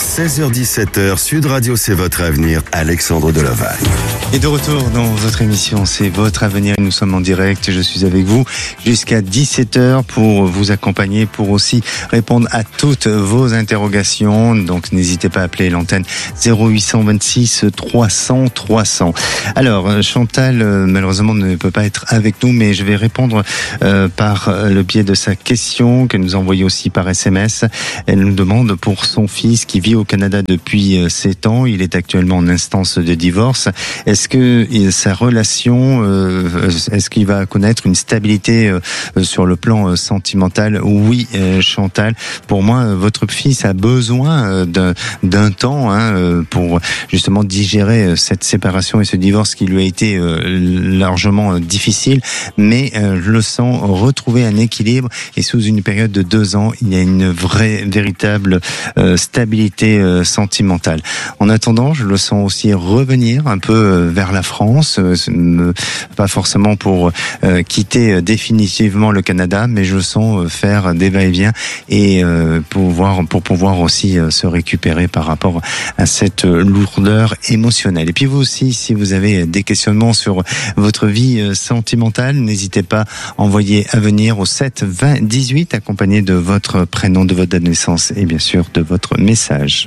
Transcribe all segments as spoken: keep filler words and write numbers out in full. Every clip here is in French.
seize heures dix-sept heures, Sud Radio, c'est votre avenir, Alexandre Delovagne. Et de retour dans votre émission, c'est votre avenir. Nous sommes en direct. Je suis avec vous jusqu'à dix-sept heures pour vous accompagner, pour aussi répondre à toutes vos interrogations. Donc, n'hésitez pas à appeler l'antenne zéro huit cent vingt-six trois cents trois cents. Alors, Chantal, malheureusement, ne peut pas être avec nous, mais je vais répondre euh, par le biais de sa question qu'elle nous a envoyée aussi par S M S. Elle nous demande pour son fils qui vit au Canada depuis sept ans. Il est actuellement en instance de divorce. Est-ce que sa relation, euh, est-ce qu'il va connaître une stabilité euh, sur le plan sentimental? Oui, euh, Chantal. Pour moi, votre fils a besoin d'un, d'un temps hein, pour justement digérer cette séparation et ce divorce qui lui a été euh, largement difficile. Mais euh, je le sens retrouver un équilibre et sous une période de deux ans, il y a une vraie, véritable euh, stabilité euh, sentimentale. En attendant, je le sens aussi revenir un peu euh, vers la France, euh, pas forcément pour euh, quitter définitivement le Canada, mais je le sens euh, faire des va-et-vient et euh, pouvoir, pour pouvoir aussi euh, se récupérer par rapport à cette lourdeur émotionnelle. Et puis vous aussi, si vous avez des questionnements sur votre vie euh, sentimentale, n'hésitez pas à envoyer à venir au sept vingt dix-huit, accompagné de votre prénom, de votre date de naissance et bien sûr de votre message.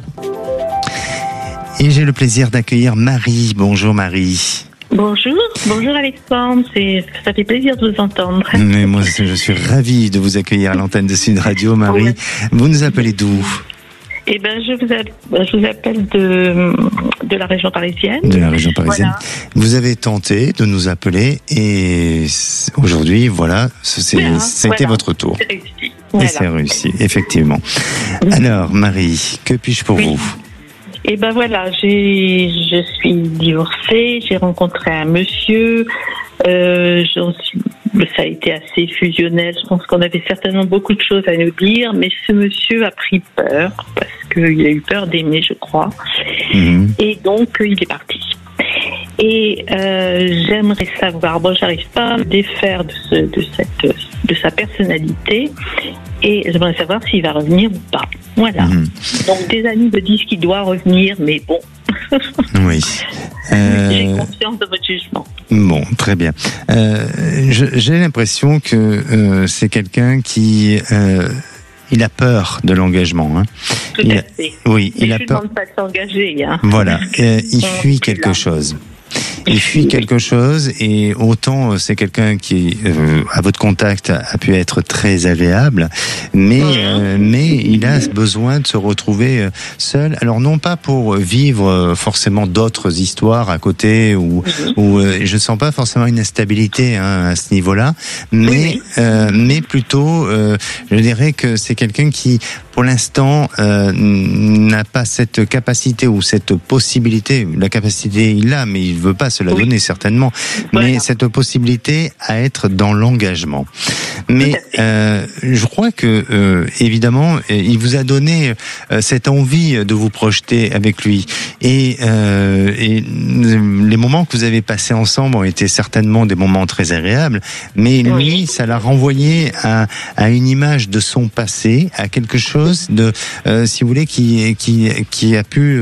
Et j'ai le plaisir d'accueillir Marie. Bonjour Marie. Bonjour, bonjour Alexandre, c'est, ça fait plaisir de vous entendre. Mais moi, je suis ravi de vous accueillir à l'antenne de Sud Radio, Marie. Ouais. Vous nous appelez d'où ? Eh ben, je vous, a, je vous appelle de, de la région parisienne. De la région parisienne. Voilà. Vous avez tenté de nous appeler et aujourd'hui, voilà, c'est, voilà, c'était voilà. votre tour. C'est réussi. Voilà. Et c'est réussi, effectivement. Alors, Marie, que puis-je pour oui. vous ? Eh ben voilà, j'ai, je suis divorcée, j'ai rencontré un monsieur, euh, j'en suis, ça a été assez fusionnel, je pense qu'on avait certainement beaucoup de choses à nous dire, mais ce monsieur a pris peur, parce qu'il a eu peur d'aimer, je crois, mmh. et donc il est parti. Et euh, j'aimerais savoir, bon, j'arrive pas à me défaire de, ce, de, cette, de sa personnalité, et j'aimerais savoir s'il va revenir ou pas. Voilà. Mmh. Donc des amis me disent qu'il doit revenir, mais bon. Oui. Euh... J'ai confiance dans votre jugement. Bon, très bien. Euh, je, j'ai l'impression que euh, c'est quelqu'un qui... Euh, il a peur de l'engagement. Hein. Tout il à a, fait. Oui, il Mais a je peur. ne demande pas de s'engager. Hein. Voilà, euh, il fuit quelque là. chose. Il fuit quelque chose et autant c'est quelqu'un qui, euh, à votre contact, a pu être très agréable, mais euh, mais il a besoin de se retrouver seul. Alors non pas pour vivre forcément d'autres histoires à côté ou ou euh, je sens pas forcément une instabilité hein, à ce niveau-là, mais euh, mais plutôt euh, je dirais que c'est quelqu'un qui pour l'instant euh, n'a pas cette capacité ou cette possibilité. La capacité il l'a, mais il veut pas se la oui. donner certainement. Voilà. Mais cette possibilité à être dans l'engagement. Mais euh, je crois que euh, évidemment, il vous a donné euh, cette envie de vous projeter avec lui. Et, euh, et les moments que vous avez passés ensemble ont été certainement des moments très agréables. Mais lui, oui. ça l'a renvoyé à, à une image de son passé, à quelque chose de, euh, si vous voulez, qui qui qui a pu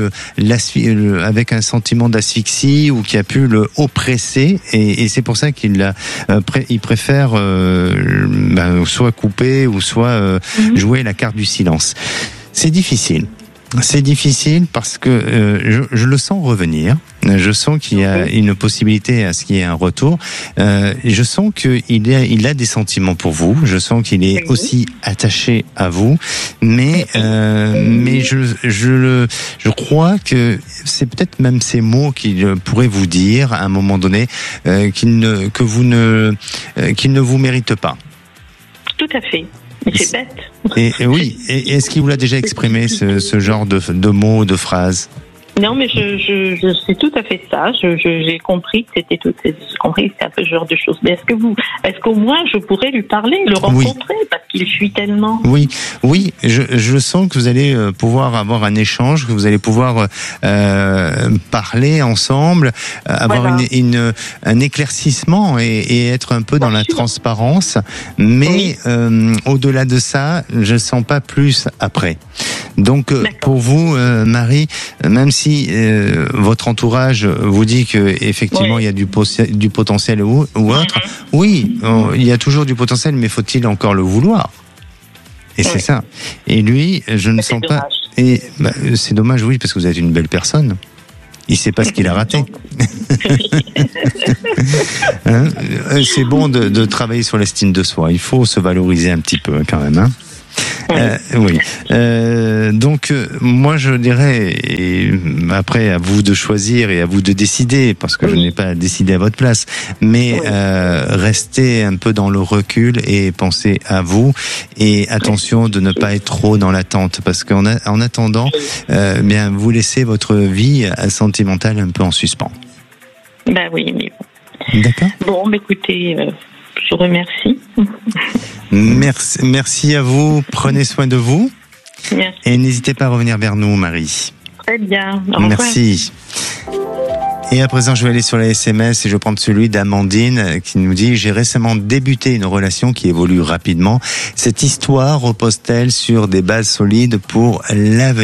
euh, avec un sentiment d'asphyxie ou qui a pu le oppresser. Et, et c'est pour ça qu'il l'a, euh, pré, il préfère euh, ben, soit couper ou soit euh, mm-hmm. jouer la carte du silence. C'est difficile. C'est difficile parce que euh, je, je le sens revenir. Je sens qu'il y a une possibilité à ce qu'il y ait un retour. Euh, je sens qu'il a, il a des sentiments pour vous. Je sens qu'il est aussi attaché à vous. Mais, euh, mais je, je, je crois que c'est peut-être même ces mots qu'il pourrait vous dire à un moment donné euh, qu'il ne, que vous ne, euh, qu'il ne vous mérite pas. Tout à fait. Mais c'est bête. Et, et oui. Et est-ce qu'il vous l'a déjà exprimé ce, ce genre de, de mots, de phrases? Non, mais je, je, je sais tout à fait ça. Je, je, j'ai compris que c'était tout, j'ai compris que c'était un peu ce genre de choses. Mais est-ce que vous, est-ce qu'au moins je pourrais lui parler, le rencontrer, oui. Parce qu'il fuit tellement. Oui, oui. Je, je sens que vous allez pouvoir avoir un échange, que vous allez pouvoir euh, parler ensemble, avoir voilà. une, une, un éclaircissement et, et être un peu dans Bien la sûr. transparence. Mais oui. euh, au-delà de ça, je sens pas plus après. Donc, D'accord. pour vous, euh, Marie, même si euh, votre entourage vous dit que effectivement oui. il y a du, po- du potentiel ou, ou autre, mm-hmm. oui, euh, il y a toujours du potentiel, mais faut-il encore le vouloir ? Et oui. c'est ça. Et lui, je ne c'est sens dommage. pas. Et bah, c'est dommage, oui, parce que vous êtes une belle personne. Il sait pas ce qu'il a raté. hein c'est bon de, de travailler sur l'estime de soi. Il faut se valoriser un petit peu quand même. Hein Euh, oui. Euh, donc euh, moi je dirais, et après à vous de choisir et à vous de décider, parce que oui. je n'ai pas décidé à votre place, mais oui. euh, restez un peu dans le recul et pensez à vous et attention de ne pas être trop dans l'attente, parce qu'en a, en attendant, euh, bien vous laissez votre vie sentimentale un peu en suspens. Ben oui, mais bon. D'accord. Bon, écoutez. Euh... Je vous remercie. Merci, merci à vous. Prenez soin de vous. Merci. Et n'hésitez pas à revenir vers nous, Marie. Très bien. Au merci. Et à présent, je vais aller sur les S M S et je vais prendre celui d'Amandine qui nous dit « J'ai récemment débuté une relation qui évolue rapidement. Cette histoire repose-t-elle sur des bases solides pour l'avenir ?»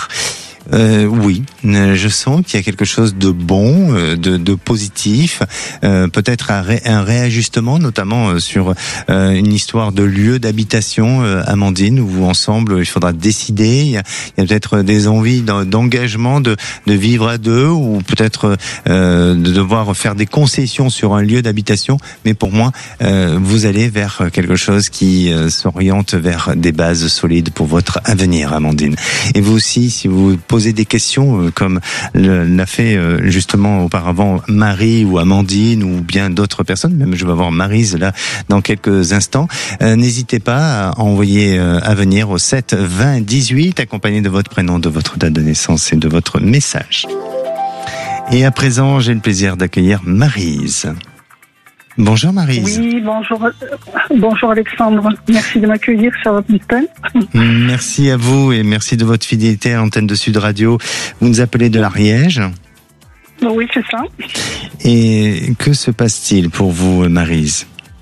Euh, oui, je sens qu'il y a quelque chose de bon, de, de positif, euh, peut-être un, ré, un réajustement, notamment sur euh, une histoire de lieu d'habitation, euh, Amandine, où ensemble il faudra décider. Il y a, il y a peut-être des envies d'engagement, de, de vivre à deux, ou peut-être euh, de devoir faire des concessions sur un lieu d'habitation. Mais pour moi, euh, vous allez vers quelque chose qui euh, s'oriente vers des bases solides pour votre avenir, Amandine. Et vous aussi, si vous poser des questions euh, comme le, l'a fait euh, justement auparavant Marie ou Amandine ou bien d'autres personnes, même je vais avoir Maryse là dans quelques instants, euh, n'hésitez pas à envoyer euh, à venir au sept vingt dix-huit accompagné de votre prénom, de votre date de naissance et de votre message. Et à présent, j'ai le plaisir d'accueillir Maryse. Bonjour Maryse. Oui, bonjour, bonjour Alexandre. Merci de m'accueillir sur votre antenne. Merci à vous et merci de votre fidélité à l'antenne de Sud Radio. Vous nous appelez de l'Ariège ? Oui, c'est ça. Et que se passe-t-il pour vous, Maryse ?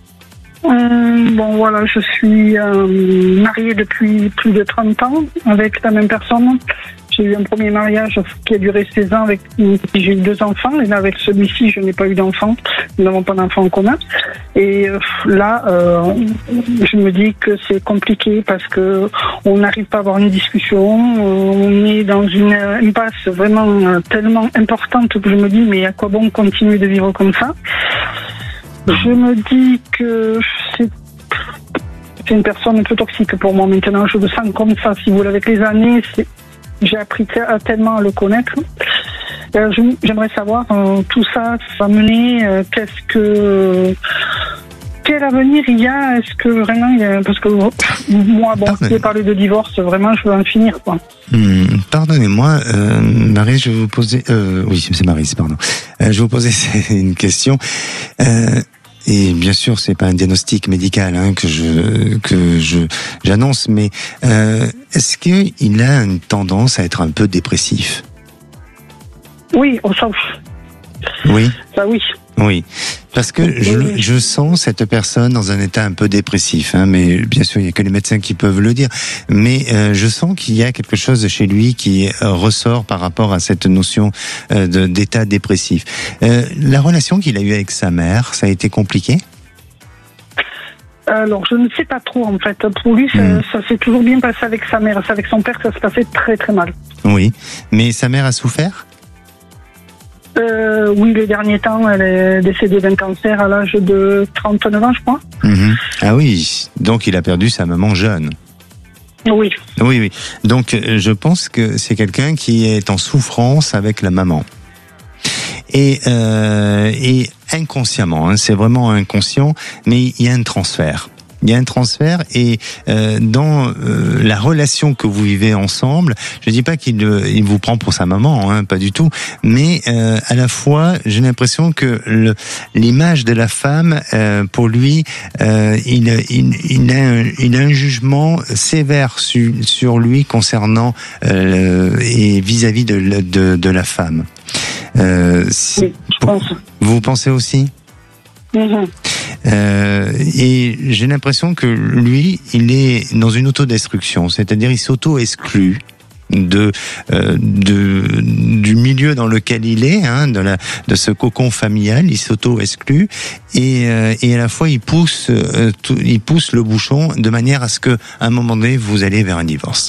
Euh, bon voilà, je suis euh, mariée depuis plus de trente ans avec la même personne. J'ai eu un premier mariage qui a duré seize ans avec j'ai eu deux enfants et là avec celui-ci je n'ai pas eu d'enfant. Nous n'avons pas d'enfant en commun. Et euh, là, euh, je me dis que c'est compliqué parce que on n'arrive pas à avoir une discussion. Euh, on est dans une impasse vraiment euh, tellement importante que je me dis mais à quoi bon continuer de vivre comme ça ? Je me dis que c'est, c'est une personne un peu toxique pour moi maintenant. Je le sens comme ça. Si vous voulez, avec les années, c'est, j'ai appris à, tellement à le connaître. Euh, je, j'aimerais savoir euh, tout ça, ça va mener. Euh, qu'est-ce que quel avenir il y a ? Est-ce que vraiment il y a, parce que moi, bon, si j'ai parlé de divorce, vraiment, je veux en finir, quoi. Hum, pardonnez-moi, euh, Marie, je vais vous poser. Euh, oui, c'est Marie, pardon. Euh, je vais vous poser une question. Euh, Et bien sûr, c'est pas un diagnostic médical hein, que je que je j'annonce, mais euh, est-ce qu'il a une tendance à être un peu dépressif ? Oui, on s'en Oui. Ça oui. Oui, parce que je, je sens cette personne dans un état un peu dépressif, hein, mais bien sûr il y a que les médecins qui peuvent le dire, mais euh, je sens qu'il y a quelque chose chez lui qui euh, ressort par rapport à cette notion euh, de, d'état dépressif. Euh, la relation qu'il a eue avec sa mère, ça a été compliqué ? Alors, je ne sais pas trop, en fait. Pour lui, ça, mmh. ça s'est toujours bien passé avec sa mère. Avec son père, ça se passait très très mal. Oui, mais sa mère a souffert ? Euh, oui, les derniers temps, elle est décédée d'un cancer à l'âge de trente-neuf ans, je crois. Mmh. Ah oui, donc il a perdu sa maman jeune. Oui. Oui, oui. Donc, je pense que c'est quelqu'un qui est en souffrance avec la maman. Et, euh, et inconsciemment, hein, c'est vraiment inconscient, mais il y a un transfert. Il y a un transfert et euh, dans euh, la relation que vous vivez ensemble, je dis pas qu'il euh, il vous prend pour sa maman, hein, pas du tout, mais euh, à la fois, j'ai l'impression que le, l'image de la femme, euh, pour lui, euh, il, il, il, a un, il a un jugement sévère su, sur lui concernant euh, et vis-à-vis de, de, de la femme. Euh, si, oui, je pense. Vous pensez aussi ? Mmh. Euh, et j'ai l'impression que lui, il est dans une autodestruction, c'est-à-dire il s'auto-exclut de, euh, de du milieu dans lequel il est, hein, de la de ce cocon familial, il s'auto-exclut et euh, et à la fois il pousse euh, tout, il pousse le bouchon de manière à ce que à un moment donné vous allez vers un divorce.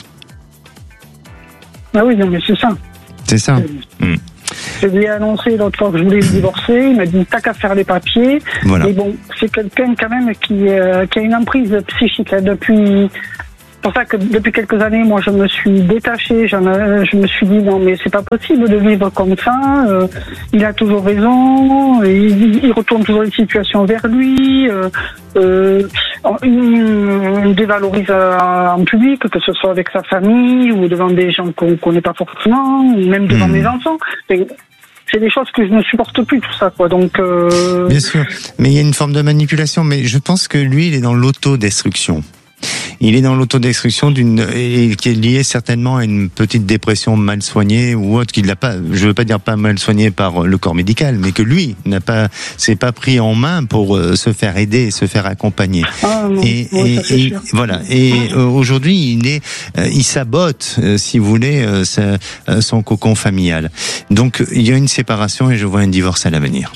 Ah oui, non mais c'est ça. C'est ça. Euh, mmh. Je lui ai annoncé l'autre fois que je voulais le divorcer. Il m'a dit t'as qu'à faire les papiers. Voilà. Mais bon, c'est quelqu'un quand même qui, euh, qui a une emprise psychique là, depuis. C'est pour ça que depuis quelques années, moi, je me suis détachée. J'en ai, je me suis dit non, mais c'est pas possible de vivre comme ça. Euh, il a toujours raison. Il, il retourne toujours les situations vers lui. Euh, euh, il me dévalorise en public, que ce soit avec sa famille ou devant des gens qu'on connaît pas forcément, ou même devant mmh. mes enfants. Et, c'est des choses que je ne supporte plus, tout ça, quoi. Donc, euh... bien sûr, mais il y a une forme de manipulation. Mais je pense que lui, il est dans l'autodestruction. Il est dans l'autodestruction d'une et qui est liée certainement à une petite dépression mal soignée ou autre qu'il n'a pas. Je veux pas dire pas mal soignée par le corps médical, mais que lui n'a pas s'est pas pris en main pour euh, se faire aider, et se faire accompagner. Ah, non. Et, ouais, et, et voilà. Et euh, aujourd'hui, il est, euh, il sabote, euh, si vous voulez, euh, sa, euh, son cocon familial. Donc il y a une séparation et je vois un divorce à l'avenir.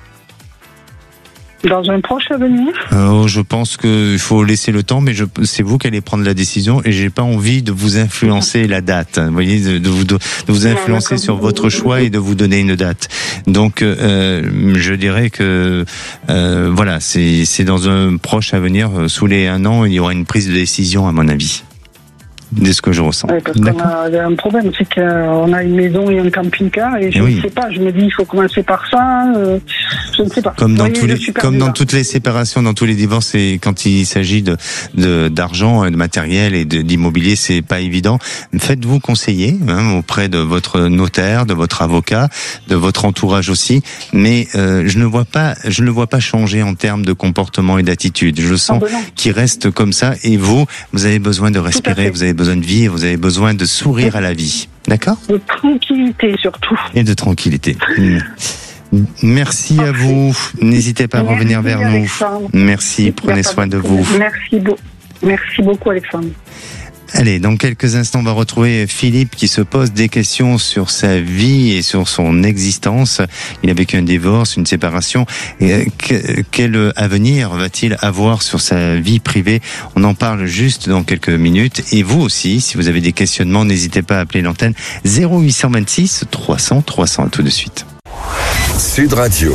Dans un proche avenir ? euh, Je pense qu'il faut laisser le temps, mais je, c'est vous qui allez prendre la décision et j'ai pas envie de vous influencer la date. Vous voyez, de, de vous de vous influencer sur votre choix et de vous donner une date. Donc, euh, je dirais que euh, voilà, c'est c'est dans un proche avenir, sous les un an, il y aura une prise de décision à mon avis. De ce que je ressens. Ouais, parce qu'on a, y a un problème, c'est qu'on a une maison et un camping-car et je et oui. ne sais pas, je me dis il faut commencer par ça, euh, je ne sais pas. Comme dans, tous les, comme dans toutes les séparations, dans tous les divorces, et quand il s'agit de, de d'argent, de matériel et de, d'immobilier, c'est pas évident. Faites-vous conseiller hein, auprès de votre notaire, de votre avocat, de votre entourage aussi, mais euh, je ne vois pas, je ne le vois pas changer en termes de comportement et d'attitude. Je sens oh, ben qu'il reste comme ça et vous, vous avez besoin de respirer, vous avez besoin de vivre, vous avez besoin de sourire à la vie. D'accord ? De tranquillité surtout. Et de tranquillité. Merci à vous. N'hésitez pas à Merci revenir vers Alexandre. nous. Merci, prenez soin de vous. Merci, beau. Merci beaucoup Alexandre. Allez, dans quelques instants, on va retrouver Philippe qui se pose des questions sur sa vie et sur son existence. Il a vécu un divorce, une séparation. Et quel avenir va-t-il avoir sur sa vie privée ? On en parle juste dans quelques minutes. Et vous aussi, si vous avez des questionnements, n'hésitez pas à appeler l'antenne zéro huit cent vingt-six trois cents trois cents. À tout de suite. Sud Radio.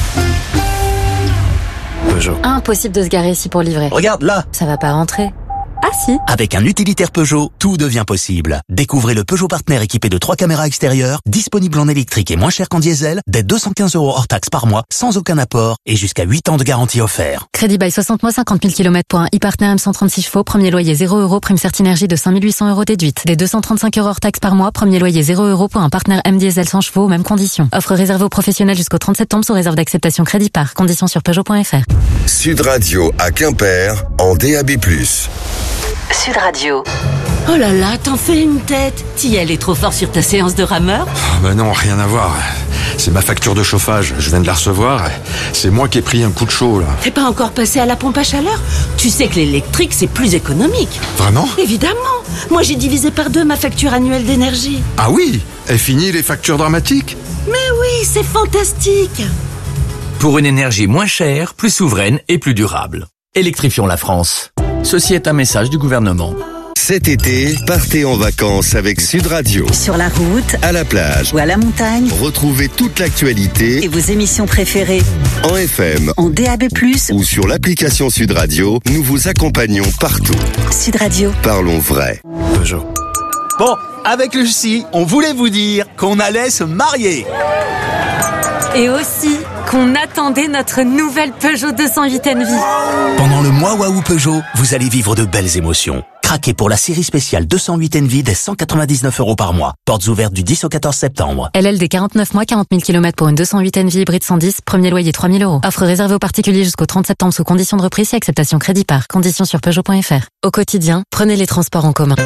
Peugeot. Impossible de se garer ici pour livrer. Regarde là. Ça va pas rentrer. Ah si. Avec un utilitaire Peugeot, tout devient possible. Découvrez le Peugeot Partner équipé de trois caméras extérieures, disponible en électrique et moins cher qu'en diesel, dès deux cent quinze euros hors taxe par mois, sans aucun apport et jusqu'à huit ans de garantie offert. Crédit bail soixante mois, cinquante mille kilomètres pour un e-Partner M cent trente-six chevaux, premier loyer zéro euros, prime Certinergie de cinq mille huit cents euros déduite. Dès deux cent trente-cinq euros hors taxe par mois, premier loyer zéro euros pour un Partner M diesel cent chevaux, mêmes conditions. Offre réservée aux professionnels jusqu'au trente septembre sous réserve d'acceptation crédit par. Conditions sur Peugeot point F R. Sud Radio à Quimper en D A B plus. Sud Radio. Oh là là, t'en fais une tête. T'y allais trop fort sur ta séance de rameur ? Oh ben non, rien à voir. C'est ma facture de chauffage, je viens de la recevoir. C'est moi qui ai pris un coup de chaud là. T'es pas encore passé à la pompe à chaleur ? Tu sais que l'électrique c'est plus économique. Vraiment ? Évidemment. Moi j'ai divisé par deux ma facture annuelle d'énergie. Ah oui ? Et fini les factures dramatiques ? Mais oui, c'est fantastique. Pour une énergie moins chère, plus souveraine et plus durable. Électrifions la France. Ceci est un message du gouvernement. Cet été, partez en vacances avec Sud Radio. Sur la route, à la plage ou à la montagne. Retrouvez toute l'actualité et vos émissions préférées en F M, en D A B plus, ou sur l'application Sud Radio. Nous vous accompagnons partout. Sud Radio. Parlons vrai. Peugeot. Bon, avec Lucie, on voulait vous dire qu'on allait se marier. Et aussi qu'on attendait notre nouvelle Peugeot deux cent huit Envy. Pendant le mois Waouh Peugeot, vous allez vivre de belles émotions. Craquez pour la série spéciale deux cent huit Envy dès cent quatre-vingt-dix-neuf euros par mois. Portes ouvertes du dix au quatorze septembre. L L D quarante-neuf mois, quarante mille kilomètres pour une deux cent huit Envy hybride cent dix, premier loyer trois mille euros. Offre réservée aux particuliers jusqu'au trente septembre sous condition de reprise et acceptation crédit par. Conditions sur Peugeot point F R. Au quotidien, prenez les transports en commun.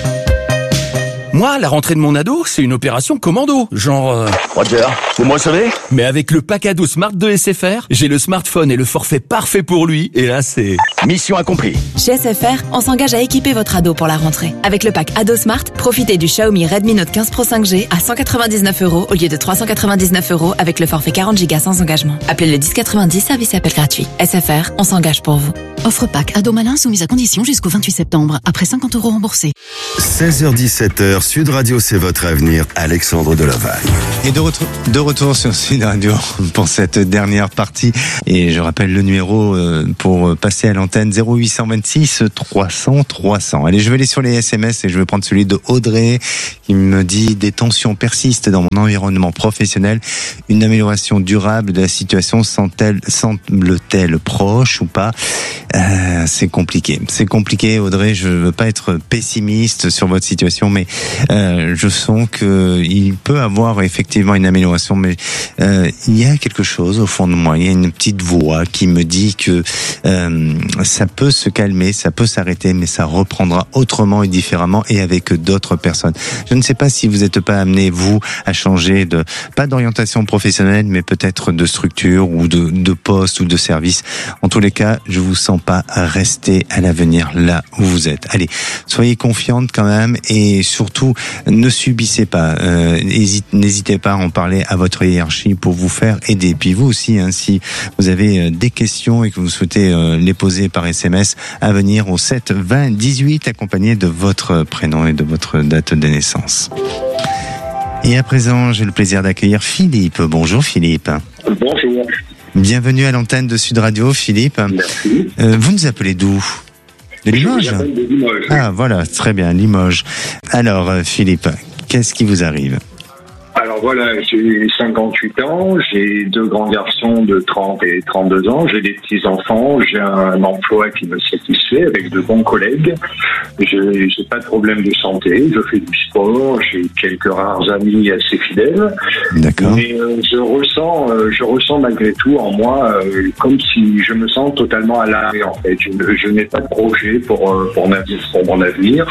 Moi, la rentrée de mon ado, c'est une opération commando. Genre... Euh... Roger, vous me recevez ? Mais avec le pack ado Smart de S F R, j'ai le smartphone et le forfait parfait pour lui. Et là, c'est... Mission accomplie. Chez S F R, on s'engage à équiper votre ado pour la rentrée. Avec le pack Ado Smart, profitez du Xiaomi Redmi Note quinze Pro cinq G à cent quatre-vingt-dix-neuf euros au lieu de trois cent quatre-vingt-dix-neuf euros avec le forfait quarante gigas sans engagement. Appelez le dix quatre-vingt-dix, service et appel gratuit. S F R, on s'engage pour vous. Offre pack Ado Malin soumise à condition jusqu'au vingt-huit septembre, après cinquante euros remboursés. seize heures dix-sept heures, Sud Radio, c'est votre avenir. Alexandre Delovagne. Et de, retour, de retour sur Sud Radio pour cette dernière partie. Et je rappelle le numéro pour passer à l'antenne zéro huit cent vingt-six trois cents trois cents. Allez, je vais aller sur les S M S et je vais prendre celui de Audrey qui me dit: des tensions persistent dans mon environnement professionnel. Une amélioration durable de la situation semble-t-elle, semble-t-elle proche ou pas? euh, C'est compliqué. C'est compliqué, Audrey. Je veux pas être pessimiste sur votre situation, mais euh, je sens que il peut avoir effectivement une amélioration, mais euh, il y a quelque chose au fond de moi. Il y a une petite voix qui me dit que euh, ça peut se calmer, ça peut s'arrêter, mais ça reprendra autrement et différemment et avec d'autres personnes. Je ne sais pas si vous n'êtes pas amené, vous, à changer de, pas d'orientation professionnelle, mais peut-être de structure ou de, de poste ou de service. En tous les cas, je vous sens pas rester à l'avenir là où vous êtes. Allez, soyez confiante quand même et surtout ne subissez pas. Euh, hésite, n'hésitez pas à en parler à votre hiérarchie pour vous faire aider. Puis vous aussi, hein, si vous avez des questions et que vous souhaitez euh, les poser par S M S, à venir au sept vingt dix-huit accompagné de votre prénom et de votre date de naissance. Et à présent, j'ai le plaisir d'accueillir Philippe. Bonjour Philippe. Bonjour. Bienvenue à l'antenne de Sud Radio, Philippe. Merci. Euh, vous nous appelez d'où ? De Limoges ? de Limoges. Ah voilà, très bien, Limoges. Alors Philippe, qu'est-ce qui vous arrive ? Alors voilà, j'ai cinquante-huit ans, j'ai deux grands garçons de trente et trente-deux ans, j'ai des petits-enfants, j'ai un emploi qui me satisfait avec de bons collègues, j'ai, j'ai pas de problème de santé, je fais du sport, j'ai quelques rares amis assez fidèles. D'accord. Mais euh, je ressens, euh, je ressens malgré tout en moi euh, comme si je me sens totalement à l'arrêt en fait. Je, je n'ai pas de projet pour euh, pour, ma, pour mon avenir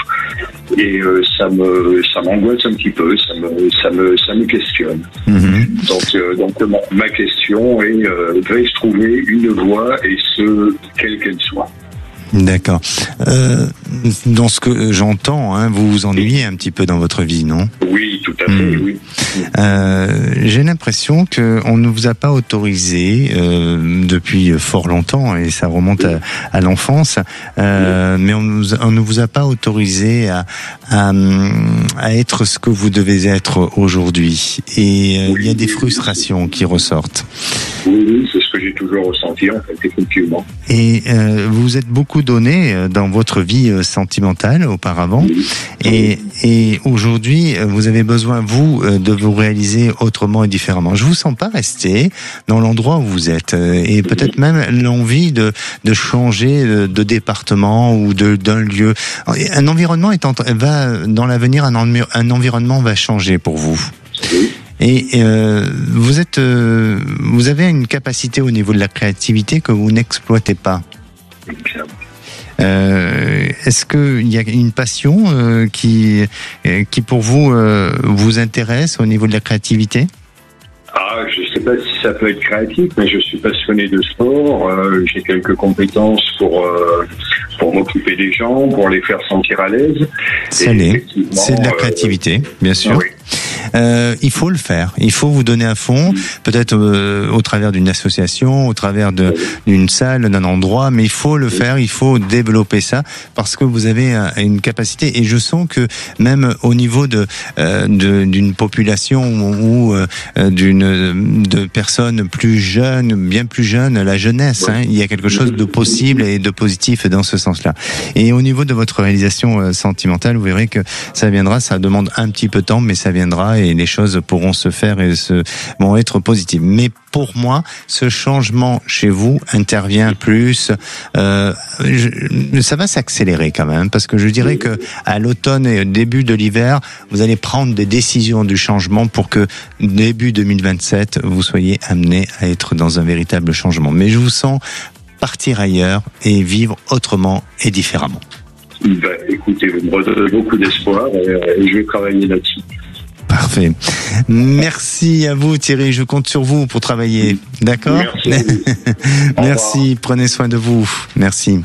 et euh, ça me ça m'angoisse un petit peu, ça me ça me ça me questionne. Mmh. Donc, euh, donc ma, ma question est euh, vais-je trouver une voie et ce, quelle qu'elle soit. D'accord. Euh, dans ce que j'entends, hein, vous vous ennuyez un petit peu dans votre vie, non ? Oui, tout à fait, mmh. oui. Euh, j'ai l'impression qu'on ne vous a pas autorisé euh, depuis fort longtemps, et ça remonte à, à l'enfance, euh, mais on, nous, on ne vous a pas autorisé à, à, à être ce que vous devez être aujourd'hui. Et euh, oui, il y a des frustrations qui ressortent. Oui, c'est ce que j'ai toujours ressenti, en fait, effectivement. Et euh, vous êtes beaucoup donné dans votre vie sentimentale auparavant, oui. et, et aujourd'hui, vous avez besoin, vous, de vous réaliser autrement et différemment. Je vous sens pas rester dans l'endroit où vous êtes, et peut-être même l'envie de, de changer de, de département ou de, d'un lieu. Un environnement est en, va, dans l'avenir, un, un environnement va changer pour vous. Oui. Et euh, vous êtes, euh, vous avez une capacité au niveau de la créativité que vous n'exploitez pas. Euh, est-ce qu'il y a une passion euh, qui, qui pour vous euh, vous intéresse au niveau de la créativité ? Ah, je ne sais pas si ça peut être créatif, mais je suis passionné de sport. Euh, j'ai quelques compétences pour euh, pour m'occuper des gens, pour les faire sentir à l'aise. Ça l'est. C'est de la créativité, euh, bien sûr. Oui. Euh, il faut le faire. Il faut vous donner à fond, mmh. peut-être euh, au travers d'une association, au travers de, d'une salle, d'un endroit, mais il faut le faire. Il faut développer ça parce que vous avez un, une capacité. Et je sens que même au niveau de, euh, de d'une population ou, ou euh, d'une de personnes plus jeunes, bien plus jeunes, la jeunesse, hein, il y a quelque chose de possible et de positif dans ce sens-là. Et au niveau de votre réalisation euh, sentimentale, vous verrez que ça viendra. Ça demande un petit peu de temps, mais ça viendra. Et et les choses pourront se faire et se, vont être positives. Mais pour moi, ce changement chez vous intervient plus. Euh, je, ça va s'accélérer quand même, parce que je dirais que à l'automne et au début de l'hiver, vous allez prendre des décisions du changement pour que début deux mille vingt-sept, vous soyez amené à être dans un véritable changement. Mais je vous sens partir ailleurs et vivre autrement et différemment. Bah, écoutez, vous me redonnez beaucoup d'espoir et, et je vais travailler là-dessus. Parfait. Merci à vous Thierry, je compte sur vous pour travailler. D'accord ? Merci. Merci, prenez soin de vous. Merci.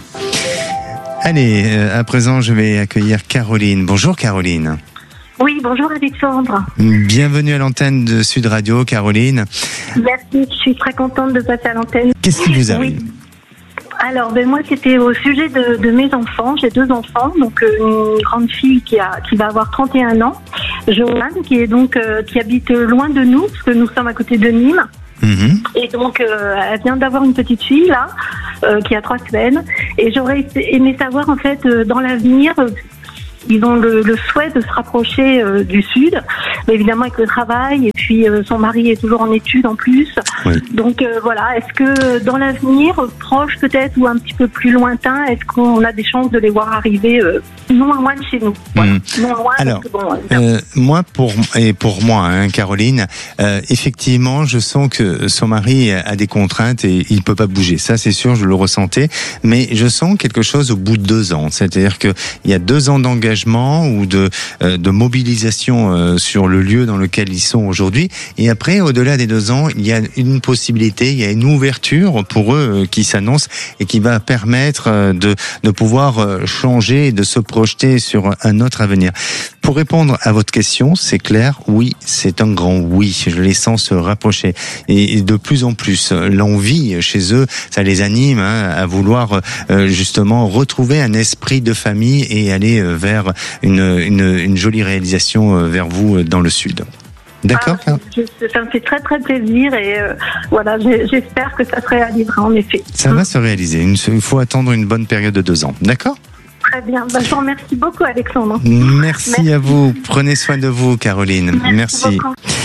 Allez, euh, à présent je vais accueillir Caroline. Bonjour Caroline. Oui, bonjour Alexandre. Bienvenue à l'antenne de Sud Radio, Caroline. Merci, je suis très contente de passer à l'antenne. Qu'est-ce qui vous arrive ? Oui. Alors, ben moi, c'était au sujet de, de mes enfants. J'ai deux enfants, donc euh, une grande fille qui a qui va avoir trente et un ans, Joanne, qui est donc euh, qui habite loin de nous, parce que nous sommes à côté de Nîmes. Mmh. Et donc, euh, elle vient d'avoir une petite fille là, euh, qui a trois semaines. Et j'aurais aimé savoir en fait, euh, dans l'avenir. Euh, Ils ont le, le souhait de se rapprocher euh, du Sud, mais évidemment avec le travail, et puis euh, son mari est toujours en études en plus. Oui. Donc euh, voilà, est-ce que dans l'avenir, proche peut-être, ou un petit peu plus lointain, est-ce qu'on a des chances de les voir arriver euh, non loin de chez nous, voilà. mmh. Non loin. Alors, parce que, bon, euh, moi pour et pour moi, hein, Caroline, euh, effectivement, je sens que son mari a des contraintes et il peut pas bouger. Ça, c'est sûr, je le ressentais. Mais je sens quelque chose au bout de deux ans, c'est-à-dire que il y a deux ans d'engagement ou de euh, de mobilisation euh, sur le lieu dans lequel ils sont aujourd'hui. Et après, au-delà des deux ans, il y a une possibilité, il y a une ouverture pour eux euh, qui s'annonce et qui va permettre euh, de de pouvoir euh, changer et de se projeter sur un autre avenir. Pour répondre à votre question, c'est clair, oui, c'est un grand oui. Je les sens se rapprocher. Et de plus en plus, l'envie chez eux, ça les anime hein, à vouloir euh, justement retrouver un esprit de famille et aller vers une, une, une jolie réalisation euh, vers vous dans le Sud. D'accord. Ah, je, ça me fait très très plaisir et euh, voilà, j'espère que ça se réalisera en effet. Ça va se réaliser. Il faut attendre une bonne période de deux ans. D'accord ? Très bien. Ben, je vous remercie beaucoup, Alexandre. Merci, Merci à vous. Prenez soin de vous, Caroline. Merci. Merci.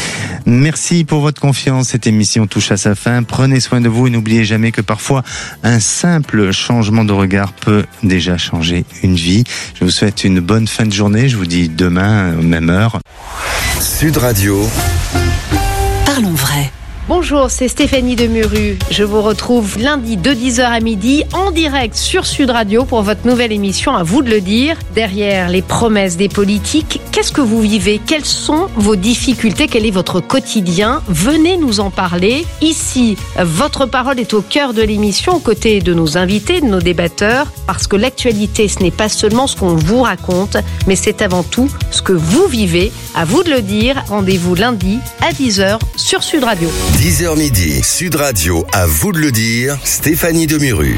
Merci pour votre confiance. Cette émission touche à sa fin. Prenez soin de vous et n'oubliez jamais que parfois un simple changement de regard peut déjà changer une vie. Je vous souhaite une bonne fin de journée. Je vous dis demain, même heure. Sud Radio. Parlons vrai. Bonjour, c'est Stéphanie Demuru. Je vous retrouve lundi de dix heures à midi en direct sur Sud Radio pour votre nouvelle émission À vous de le dire. Derrière les promesses des politiques, qu'est-ce que vous vivez ? Quelles sont vos difficultés ? Quel est votre quotidien ? Venez nous en parler. Ici, votre parole est au cœur de l'émission, aux côtés de nos invités, de nos débatteurs, parce que l'actualité, ce n'est pas seulement ce qu'on vous raconte, mais c'est avant tout ce que vous vivez. À vous de le dire. Rendez-vous lundi à dix heures sur Sud Radio. dix heures midi, Sud Radio, à vous de le dire, Stéphanie Demuru.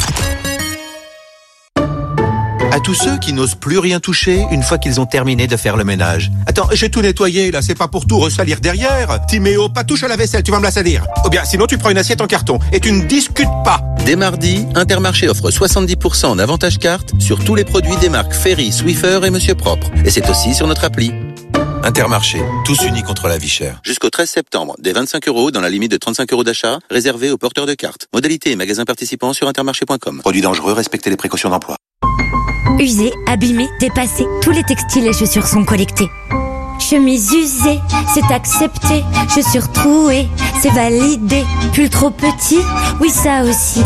À tous ceux qui n'osent plus rien toucher une fois qu'ils ont terminé de faire le ménage. Attends, j'ai tout nettoyé là, c'est pas pour tout ressalir derrière. Timéo, pas touche à la vaisselle, tu vas me la salir. Ou bien sinon tu prends une assiette en carton et tu ne discutes pas. Dès mardi, Intermarché offre soixante-dix pour cent en avantage carte sur tous les produits des marques Ferry, Swiffer et Monsieur Propre. Et c'est aussi sur notre appli. Intermarché, tous unis contre la vie chère. Jusqu'au treize septembre, des vingt-cinq euros dans la limite de trente-cinq euros d'achat, réservés aux porteurs de cartes. Modalité et magasins participants sur intermarché point com. Produits dangereux, respectez les précautions d'emploi. Usés, abîmés, dépassés, tous les textiles et chaussures sont collectés. Chemise usée, c'est accepté. Chaussures trouées, c'est validé. Pull trop petit, oui ça aussi.